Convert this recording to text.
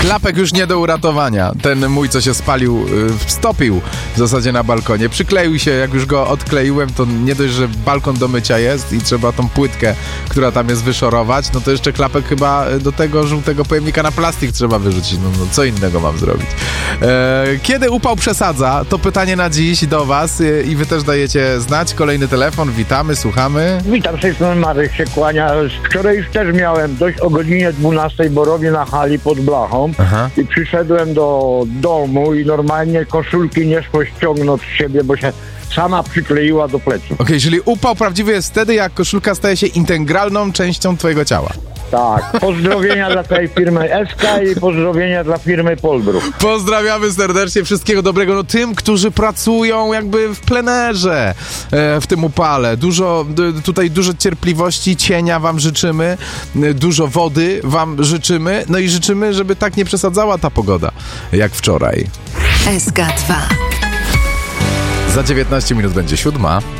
Klapek już nie do uratowania. Ten mój, co się spalił, stopił w zasadzie na balkonie. Przykleił się, jak już go odkleiłem, to nie dość, że balkon do mycia jest i trzeba tą płytkę, która tam jest, wyszorować, no to jeszcze klapek chyba do tego żółtego pojemnika na plastik trzeba wyrzucić. No co innego mam zrobić? Kiedy upał przesadza? To pytanie na dziś do was i wy też dajecie znać. Kolejny telefon, witamy, słuchamy. Witam, z tej strony Marek się kłania. Wczoraj już też miałem dość o godzinie 12, bo robię na hali pod blachą. Aha. I przyszedłem do domu i normalnie koszulki nie szło ściągnąć z siebie, bo się sama przykleiła do pleców. Okej, czyli upał prawdziwy jest wtedy, jak koszulka staje się integralną częścią twojego ciała. Tak, pozdrowienia dla tej firmy SK i pozdrowienia dla firmy Polbruk. Pozdrawiamy serdecznie, wszystkiego dobrego. No tym, którzy pracują jakby w plenerze w tym upale. Dużo cierpliwości, cienia wam życzymy, dużo wody wam życzymy, no i życzymy, żeby tak nie przesadzała ta pogoda, jak wczoraj. SK2. Za 19 minut będzie 7.